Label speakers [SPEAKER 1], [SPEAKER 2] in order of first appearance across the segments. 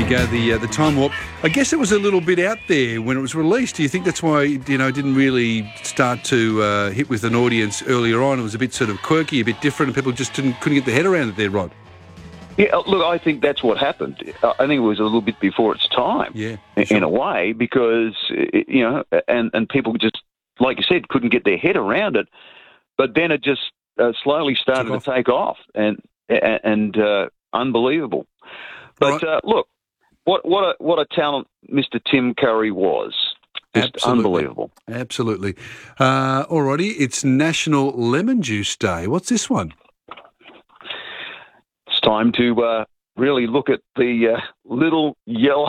[SPEAKER 1] you go, the Time Warp. I guess it was a little bit out there when it was released. Do you think that's why, it didn't really start to hit with an audience earlier on? It was a bit sort of quirky, a bit different, and people just couldn't get their head around it there, Rod.
[SPEAKER 2] Yeah, look, I think that's what happened. I think it was a little bit before its time, in a way, because, and people just, like you said, couldn't get their head around it. But then it just slowly started to take off, and unbelievable. But look, what a talent Mr. Tim Curry was. Just unbelievable.
[SPEAKER 1] Absolutely. Alrighty, it's National Lemon Juice Day. What's this one?
[SPEAKER 2] It's time to really look at the little yellow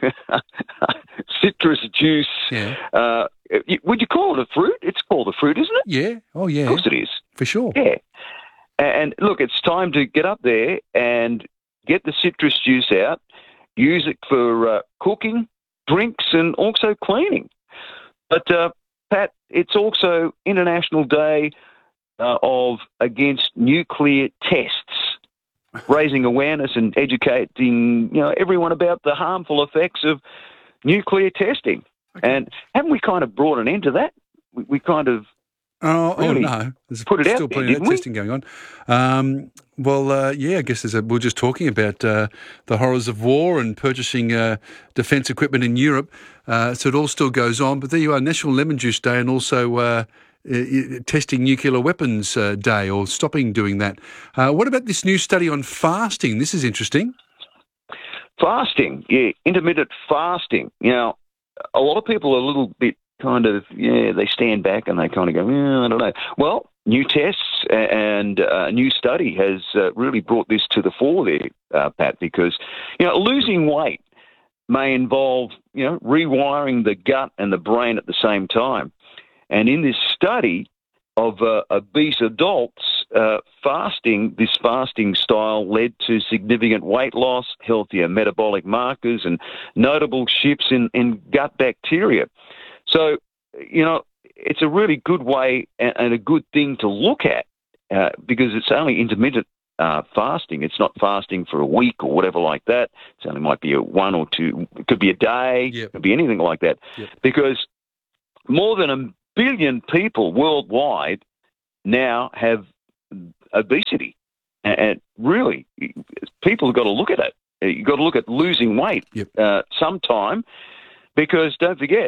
[SPEAKER 2] citrus juice.
[SPEAKER 1] Yeah.
[SPEAKER 2] Would you call it a fruit? It's called a fruit, isn't it?
[SPEAKER 1] Yeah. Oh, yeah.
[SPEAKER 2] Of course it is.
[SPEAKER 1] For sure.
[SPEAKER 2] Yeah. And look, it's time to get up there and get the citrus juice out, use it for cooking, drinks, and also cleaning. But, Pat, it's also International Day of Against Nuclear Tests, raising awareness and educating everyone about the harmful effects of nuclear testing. Okay. And haven't we kind of brought an end to that? We kind of
[SPEAKER 1] no. There's
[SPEAKER 2] put it
[SPEAKER 1] still
[SPEAKER 2] out
[SPEAKER 1] plenty
[SPEAKER 2] there,
[SPEAKER 1] of testing going on. I guess we're just talking about the horrors of war and purchasing defence equipment in Europe. So it all still goes on. But there you are, National Lemon Juice Day, and also testing nuclear weapons day, or stopping doing that. What about this new study on fasting? This is interesting.
[SPEAKER 2] Fasting, intermittent fasting. A lot of people are a little bit kind of, they stand back and they kind of go, I don't know. Well, new tests and a new study has really brought this to the fore there, Pat, because, losing weight may involve, rewiring the gut and the brain at the same time. And in this study of obese adults, this fasting style led to significant weight loss, healthier metabolic markers, and notable shifts in gut bacteria. So, it's a really good way and a good thing to look at because it's only intermittent fasting. It's not fasting for a week or whatever like that. It only might be a 1 or 2, it could be a day, It could be anything like that. Yep. Because more than 1 billion people worldwide now have obesity. And really, people have got to look at it. You've got to look at losing weight sometime, because don't forget,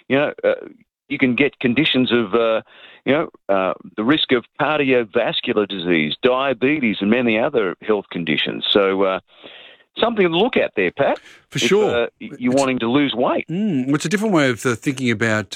[SPEAKER 2] you can get conditions of, the risk of cardiovascular disease, diabetes, and many other health conditions. So something to look at there, Pat.
[SPEAKER 1] For sure.
[SPEAKER 2] You're wanting to lose weight.
[SPEAKER 1] It's a different way of thinking about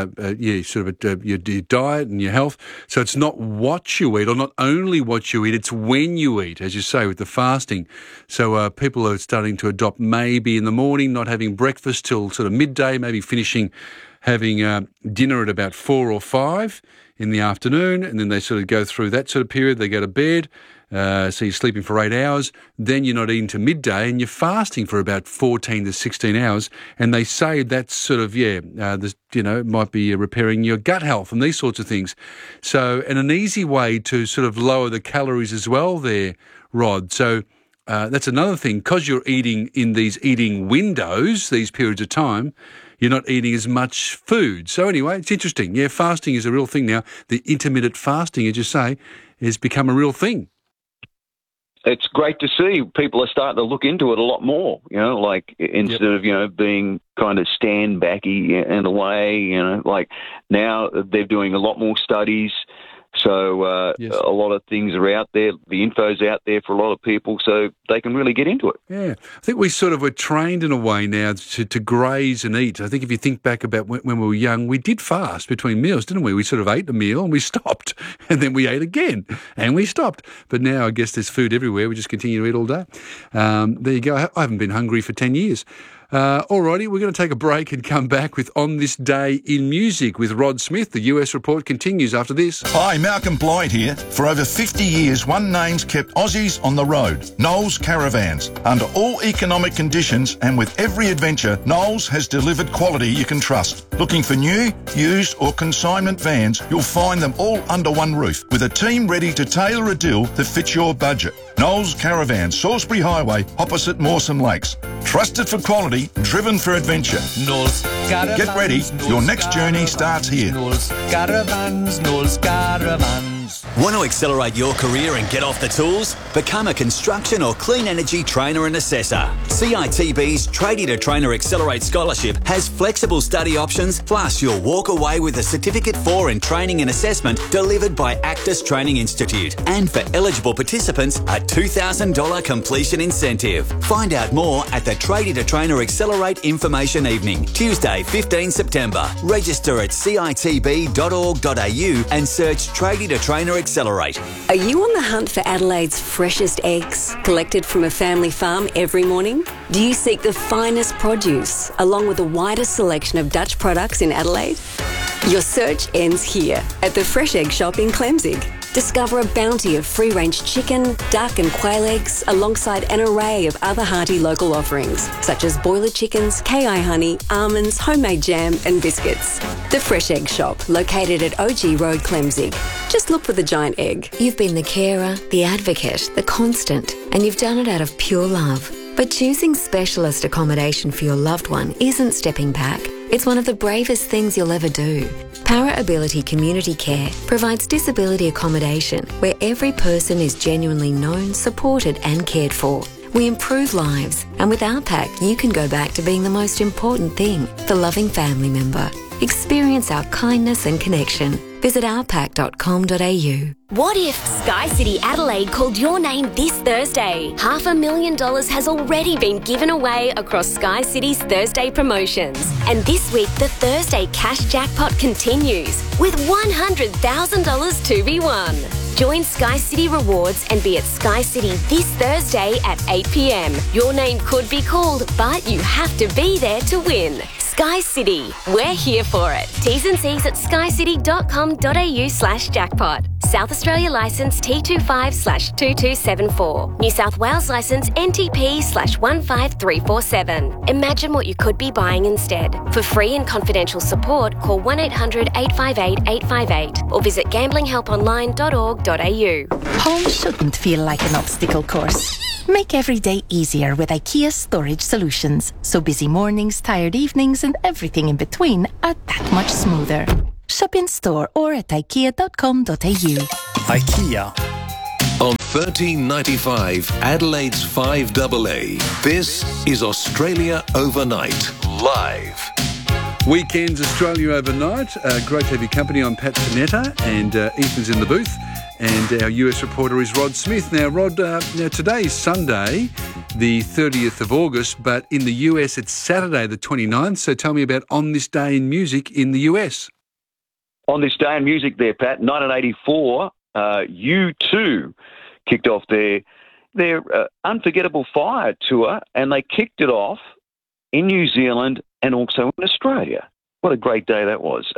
[SPEAKER 1] your diet and your health. So it's not what you eat, or not only what you eat, it's when you eat, as you say, with the fasting. So people are starting to adopt maybe in the morning, not having breakfast till sort of midday, maybe having dinner at about 4 or 5 in the afternoon, and then they sort of go through that sort of period. They go to bed. So you're sleeping for 8 hours, then you're not eating to midday, and you're fasting for about 14 to 16 hours. And they say that's sort of, it might be repairing your gut health and these sorts of things. So, and an easy way to sort of lower the calories as well there, Rod. So that's another thing, because you're eating in these eating windows, these periods of time, you're not eating as much food. So anyway, it's interesting. Yeah, fasting is a real thing now. The intermittent fasting, as you say, has become a real thing.
[SPEAKER 2] It's great to see people are starting to look into it a lot more, like instead of, being kind of stand backy in a way, like now they're doing a lot more studies. So a lot of things are out there. The info's out there for a lot of people, so they can really get into it.
[SPEAKER 1] Yeah. I think we sort of were trained in a way now to graze and eat. I think if you think back about when we were young, we did fast between meals, didn't we? We sort of ate a meal and we stopped, and then we ate again and we stopped. But now I guess there's food everywhere. We just continue to eat all day. There you go. I haven't been hungry for 10 years. Alrighty, we're going to take a break and come back with On This Day in Music with Rod Smith. The US report continues after this.
[SPEAKER 3] Hi, Malcolm Blyde here. For over 50 years, one name's kept Aussies on the road, Knowles Caravans. Under all economic conditions and with every adventure, Knowles has delivered quality you can trust. Looking for new, used or consignment vans, you'll find them all under one roof, with a team ready to tailor a deal that fits your budget. Knowles Caravans, Salisbury Highway, opposite Mawson Lakes. Trusted for quality, driven for adventure.
[SPEAKER 4] Knowles Caravans.
[SPEAKER 3] Get ready, your next journey starts here.
[SPEAKER 4] Knowles Caravans, Knowles Caravans.
[SPEAKER 5] Want to accelerate your career and get off the tools? Become a construction or clean energy trainer and assessor. CITB's Tradie to Trainer Accelerate Scholarship has flexible study options, plus you'll walk away with a Certificate 4 in Training and Assessment delivered by Actus Training Institute. And for eligible participants, a $2,000 completion incentive. Find out more at the Tradie to Trainer Accelerate Information Evening, Tuesday 15 September. Register at citb.org.au and search Tradie to Trainer Accelerate.
[SPEAKER 6] Are you on the hunt for Adelaide's freshest eggs, collected from a family farm every morning? Do you seek the finest produce, along with the widest selection of Dutch products in Adelaide? Your search ends here, at the Fresh Egg Shop in Clemzig. Discover a bounty of free-range chicken, duck and quail eggs, alongside an array of other hearty local offerings, such as boiler chickens, KI honey, almonds, homemade jam and biscuits. The Fresh Egg Shop, located at OG Road, Clemzig. Just look for the giant egg.
[SPEAKER 7] You've been the carer, the advocate, the constant, and you've done it out of pure love. But choosing specialist accommodation for your loved one isn't stepping back. It's one of the bravest things you'll ever do. Para Ability Community Care provides disability accommodation where every person is genuinely known, supported and cared for. We improve lives, and with our pack you can go back to being the most important thing, the loving family member. Experience our kindness and connection. Visit ourpack.com.au.
[SPEAKER 8] What if Sky City Adelaide called your name this Thursday? $500,000 has already been given away across Sky City's Thursday promotions. And this week, the Thursday cash jackpot continues with $100,000 to be won. Join Sky City Rewards and be at Sky City this Thursday at 8 p.m. Your name could be called, but you have to be there to win. Sky City, we're here for it. T's and C's at skycity.com.au/jackpot. South Australia licence T25/2274. New South Wales licence NTP/15347. Imagine what you could be buying instead. For free and confidential support, call 1-800-858-858 or visit gamblinghelponline.org.au.
[SPEAKER 9] Home shouldn't feel like an obstacle course. Make every day easier with IKEA storage solutions, so busy mornings, tired evenings and everything in between are that much smoother. Shop in store or at ikea.com.au.
[SPEAKER 10] IKEA. On 1395 Adelaide's 5AA, this is Australia Overnight, live.
[SPEAKER 1] Weekends Australia Overnight. Great to have your company. I'm Pat Panetta and Ethan's in the booth. And our US reporter is Rod Smith. Now, Rod, today is Sunday, the 30th of August, but in the US it's Saturday, the 29th. So tell me about On This Day in Music in the US.
[SPEAKER 2] On This Day in Music there, Pat, 1984, U2 kicked off their Unforgettable Fire tour, and they kicked it off in New Zealand and also in Australia. What a great day that was.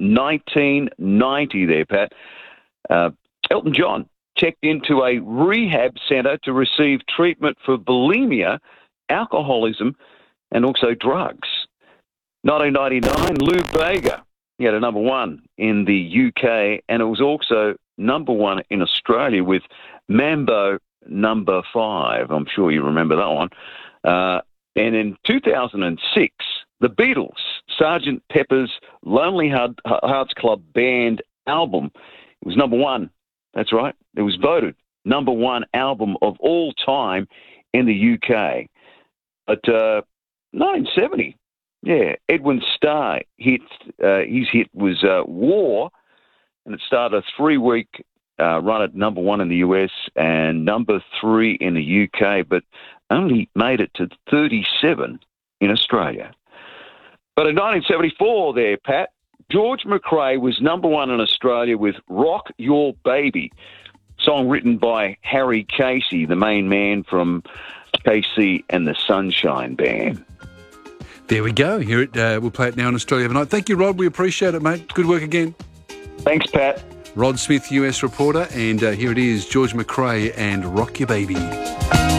[SPEAKER 2] 1990 there, Pat. Elton John checked into a rehab centre to receive treatment for bulimia, alcoholism, and also drugs. 1999, Lou Bega, he had a number one in the UK, and it was also number one in Australia with Mambo Number 5. I'm sure you remember that one. And in 2006, the Beatles, Sgt. Pepper's Lonely Hearts Club Band album, it was number one. That's right. It was voted number one album of all time in the UK. But 1970, Edwin Starr hit. His hit was War, and it started a 3-week run at number one in the US and number 3 in the UK, but only made it to 37 in Australia. But in 1974 there, Pat, George McRae was number one in Australia with Rock Your Baby, song written by Harry Casey, the main man from Casey and the Sunshine Band.
[SPEAKER 1] There we go. Hear it. We'll play it now in Australia Overnight. Thank you, Rod. We appreciate it, mate. Good work again.
[SPEAKER 2] Thanks, Pat.
[SPEAKER 1] Rod Smith, US reporter, and here it is, George McRae and Rock Your Baby.